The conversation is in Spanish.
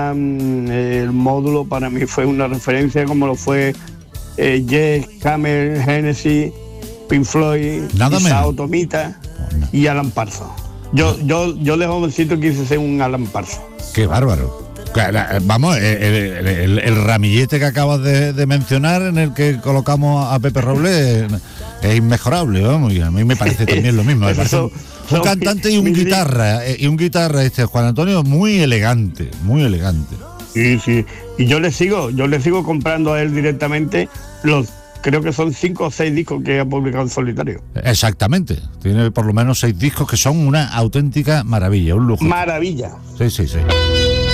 el módulo para mí fue una referencia, como lo fue Yes, Camel, Genesis, Pink Floyd, Isao Tomita y Alan Parsons. Yo de jovencito quise ser un Alan Parsons. ¡Qué bárbaro! Vamos, el ramillete que acabas de mencionar, en el que colocamos a Pepe Robles, es inmejorable, vamos, y a mí me parece también lo mismo. Me parece un cantante y un guitarra, Juan Antonio, muy elegante, muy elegante. Sí, y yo le sigo comprando a él directamente creo que son 5 o 6 discos que ha publicado en solitario. Exactamente, tiene por lo menos 6 discos que son una auténtica maravilla, un lujo. Maravilla. Sí.